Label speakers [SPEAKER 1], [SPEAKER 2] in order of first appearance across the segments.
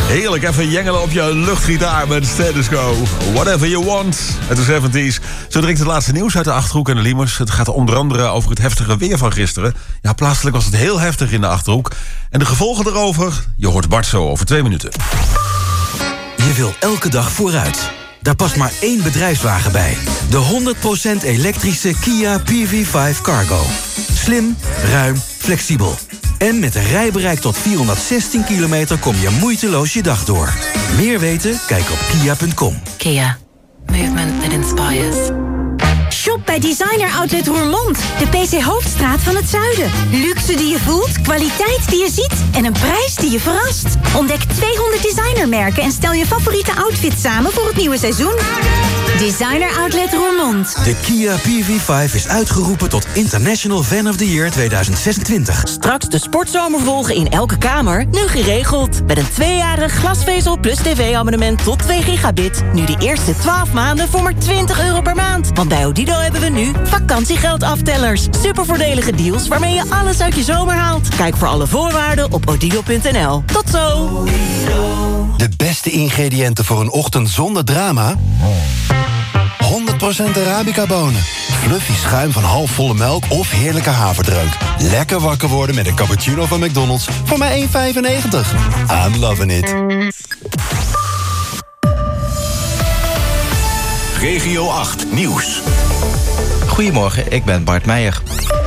[SPEAKER 1] Heerlijk, even jengelen op je luchtgitaar met Status Quo. Whatever you want. Het is 70's. Zo direct het laatste nieuws uit de Achterhoek en de Liemers. Het gaat onder andere over het heftige weer van gisteren. Ja, plaatselijk was het heel heftig in de Achterhoek. En de gevolgen erover, je hoort Bart zo over 2 minuten.
[SPEAKER 2] Je wil elke dag vooruit. Daar past maar 1 bedrijfswagen bij. De 100% elektrische Kia PV5 Cargo. Slim, ruim, flexibel. En met een rijbereik tot 416 kilometer kom je moeiteloos je dag door. Meer weten? Kijk op kia.com.
[SPEAKER 3] Kia. Movement that inspires.
[SPEAKER 4] Shop bij Designer Outlet Roermond. De PC Hoofdstraat van het zuiden. Luxe die je voelt, kwaliteit die je ziet en een prijs die je verrast. Ontdek 200 designermerken en stel je favoriete outfit samen voor het nieuwe seizoen. Designer Outlet Roermond.
[SPEAKER 2] De Kia PV5 is uitgeroepen tot International Fan of the Year 2026.
[SPEAKER 5] Straks de sportzomer volgen in elke kamer, nu geregeld. Met een 2-jarig glasvezel plus tv-abonnement tot 2 gigabit. Nu de eerste 12 maanden voor maar €20 per maand. Want bij Odido hebben we nu vakantiegeldaftelers. Supervoordelige deals waarmee je alles uit je zomer haalt. Kijk voor alle voorwaarden op odido.nl. Tot zo!
[SPEAKER 6] De beste ingrediënten voor een ochtend zonder drama? 100% Arabica-bonen. Fluffy schuim van halfvolle melk of heerlijke haverdrank. Lekker wakker worden met een cappuccino van McDonald's voor maar €1,95. I'm loving it.
[SPEAKER 7] Regio 8 Nieuws.
[SPEAKER 8] Goedemorgen, ik ben Bart Meijer.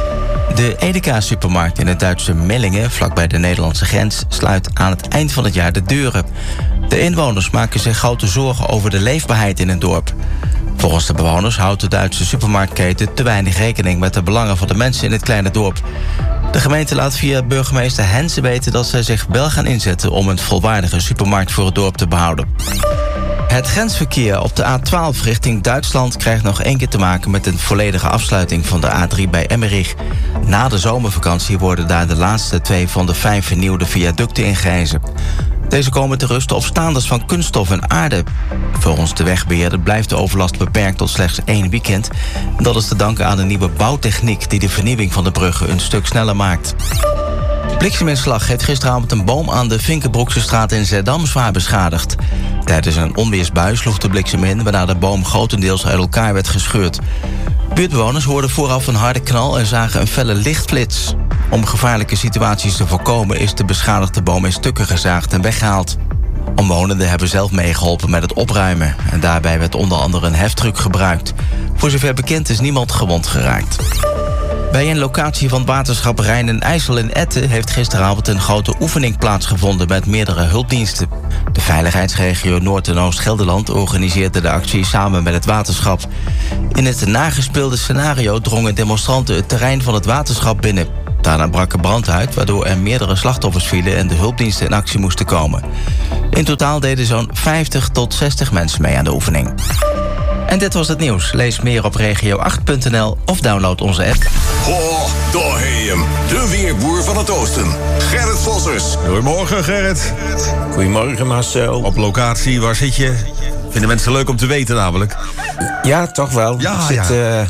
[SPEAKER 8] De Edeka-supermarkt in het Duitse Mellingen, vlakbij de Nederlandse grens, sluit aan het eind van het jaar de deuren. De inwoners maken zich grote zorgen over de leefbaarheid in het dorp. Volgens de bewoners houdt de Duitse supermarktketen te weinig rekening met de belangen van de mensen in het kleine dorp. De gemeente laat via burgemeester Hensen weten dat zij zich wel gaan inzetten om een volwaardige supermarkt voor het dorp te behouden. Het grensverkeer op de A12 richting Duitsland krijgt nog 1 keer te maken met een volledige afsluiting van de A3 bij Emmerich. Na de zomervakantie worden daar de laatste 2 van de 5 vernieuwde viaducten ingehezen. Deze komen te rusten op staanders van kunststof en aarde. Volgens de wegbeheerder blijft de overlast beperkt tot slechts 1 weekend. En dat is te danken aan de nieuwe bouwtechniek die de vernieuwing van de bruggen een stuk sneller maakt. Blikseminslag heeft gisteravond een boom aan de Vinkenbroeksestraat in Zeddam zwaar beschadigd. Tijdens een onweersbui sloeg de bliksem in, waarna de boom grotendeels uit elkaar werd gescheurd. Buurtbewoners hoorden vooraf een harde knal en zagen een felle lichtflits. Om gevaarlijke situaties te voorkomen is de beschadigde boom in stukken gezaagd en weggehaald. Omwonenden hebben zelf meegeholpen met het opruimen. En daarbij werd onder andere een heftruck gebruikt. Voor zover bekend is niemand gewond geraakt. Bij een locatie van waterschap Rijn en IJssel in Etten heeft gisteravond een grote oefening plaatsgevonden met meerdere hulpdiensten. De veiligheidsregio Noord- en Oost-Gelderland organiseerde de actie samen met het waterschap. In het nagespeelde scenario drongen demonstranten het terrein van het waterschap binnen. Daarna brak er brand uit, waardoor er meerdere slachtoffers vielen en de hulpdiensten in actie moesten komen. In totaal deden zo'n 50 tot 60 mensen mee aan de oefening. En dit was het nieuws. Lees meer op regio8.nl of download onze app.
[SPEAKER 7] Ho, daar heet hem. De weerboer van het oosten. Gerrit Vossers.
[SPEAKER 1] Goedemorgen, Gerrit.
[SPEAKER 9] Goedemorgen, Marcel.
[SPEAKER 1] Op locatie, waar zit je? Vinden mensen leuk om te weten namelijk.
[SPEAKER 9] Ja, toch wel.
[SPEAKER 1] Ja,
[SPEAKER 9] ik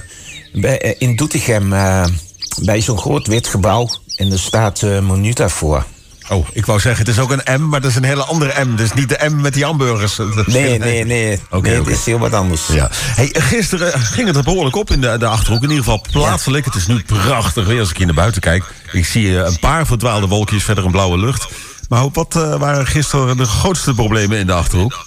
[SPEAKER 9] zit in Doetinchem bij zo'n groot wit gebouw. En er staat Monuta voor.
[SPEAKER 1] Oh, ik wou zeggen, het is ook een M, maar dat is een hele andere M. Dus niet de M met die hamburgers.
[SPEAKER 9] Nee.
[SPEAKER 1] Okay.
[SPEAKER 9] Het is heel wat anders.
[SPEAKER 1] Ja. Hey, gisteren ging het er behoorlijk op in de Achterhoek. In ieder geval plaatselijk. Het is nu prachtig weer als ik hier naar buiten kijk. Ik zie een paar verdwaalde wolkjes, verder een blauwe lucht. Maar wat waren gisteren de grootste problemen in de Achterhoek?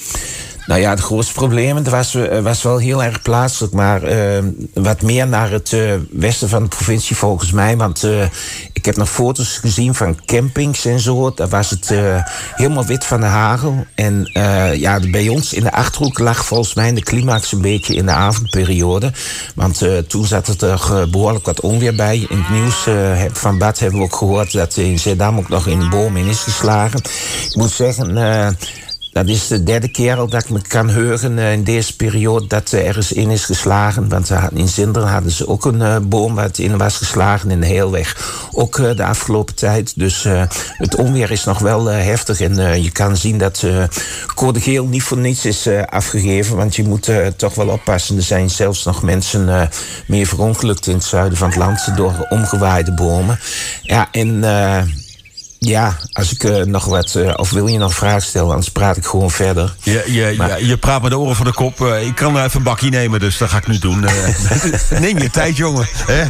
[SPEAKER 9] Nou ja, het grootste probleem, het was wel heel erg plaatselijk, maar wat meer naar het westen van de provincie volgens mij. Want ik heb nog foto's gezien van campings en zo. Daar was het helemaal wit van de hagel. En bij ons in de Achterhoek lag volgens mij de climax een beetje in de avondperiode. Want toen zat er toch behoorlijk wat onweer bij. In het nieuws van Bad hebben we ook gehoord dat in Zeddam ook nog in een boom in is geslagen. Ik moet zeggen... dat is de 3e keer al dat ik me kan heugen in deze periode dat er ergens in is geslagen. Want in Zinderen hadden ze ook een boom waar het in was geslagen in de Heelweg. Ook de afgelopen tijd. Dus het onweer is nog wel heftig. En je kan zien dat code geel niet voor niets is afgegeven. Want je moet toch wel oppassen. Er zijn zelfs nog mensen meer verongelukt in het zuiden van het land door omgewaaide bomen. Ja, en... Ja, als ik nog wat... of wil je nog een vraag stellen, anders praat ik gewoon verder.
[SPEAKER 1] Je praat met de oren van de kop. Ik kan even een bakje nemen, dus dat ga ik nu doen. Neem je tijd, jongen. Hè?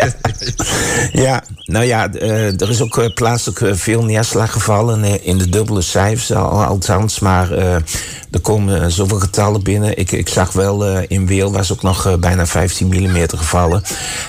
[SPEAKER 9] Ja, nou ja, er is ook plaatselijk veel neerslag gevallen... in de dubbele cijfers althans, maar... er komen zoveel getallen binnen. Ik zag wel, in Weel was ook nog bijna 15 mm gevallen.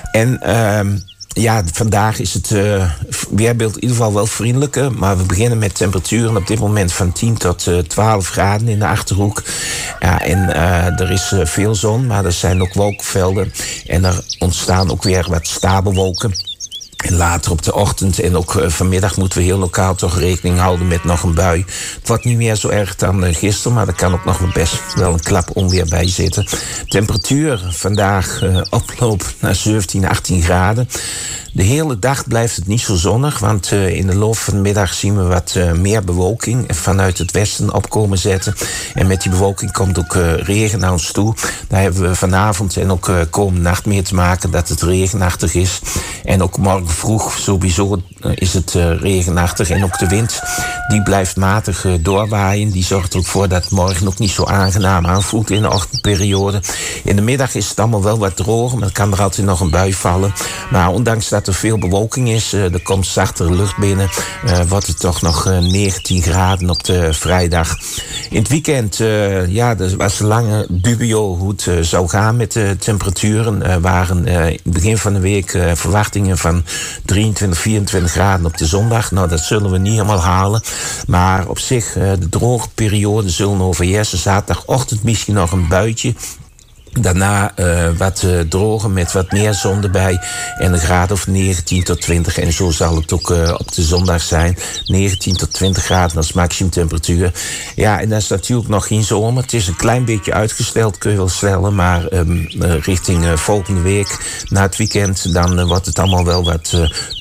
[SPEAKER 9] En... ja, vandaag is het weerbeeld in ieder geval wel vriendelijker. Maar we beginnen met temperaturen op dit moment van 10 tot 12 graden in de Achterhoek. Ja, en er is veel zon, maar er zijn ook wolkenvelden. En er ontstaan ook weer wat stapelwolken. En later op de ochtend en ook vanmiddag moeten we heel lokaal toch rekening houden met nog een bui. Het wordt niet meer zo erg dan gisteren, maar er kan ook nog best wel een klap onweer bij zitten. Temperatuur vandaag oploopt naar 17, 18 graden. De hele dag blijft het niet zo zonnig, want in de loop van de middag zien we wat meer bewolking vanuit het westen opkomen zetten. En met die bewolking komt ook regen naar ons toe. Daar hebben we vanavond en ook komende nacht mee te maken dat het regenachtig is. En ook morgen vroeg sowieso is het regenachtig. En ook de wind die blijft matig doorwaaien. Die zorgt er ook voor dat het morgen ook niet zo aangenaam aanvoelt in de ochtendperiode. In de middag is het allemaal wel wat droger, maar er kan er altijd nog een bui vallen. Maar ondanks dat er veel bewolking is, er komt zachtere lucht binnen, wordt het toch nog 19 graden op de vrijdag. In het weekend, er was een lange dubio hoe het zou gaan met de temperaturen. Er waren in het begin van de week verwachtingen van 23, 24 graden op de zondag. Nou, dat zullen we niet helemaal halen. Maar op zich, de droge periode zullen overheersen. Zaterdagochtend misschien nog een buitje. Daarna wat droger met wat meer zon erbij. En een graad of 19 tot 20. En zo zal het ook op de zondag zijn. 19 tot 20 graden als maximumtemperatuur. Ja, en dat is natuurlijk nog geen zomer. Het is een klein beetje uitgesteld, kun je wel stellen. Maar richting volgende week, na het weekend... dan wordt het allemaal wel wat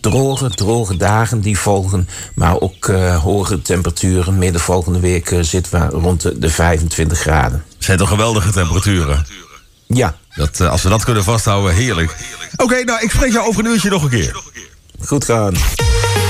[SPEAKER 9] droge dagen die volgen. Maar ook hogere temperaturen. Midden volgende week zitten we rond de 25 graden.
[SPEAKER 1] Zijn toch geweldige temperaturen?
[SPEAKER 9] Ja.
[SPEAKER 1] Als we dat kunnen vasthouden, heerlijk. Oké, nou, ik spreek jou over een uurtje nog een keer.
[SPEAKER 9] Goed gaan.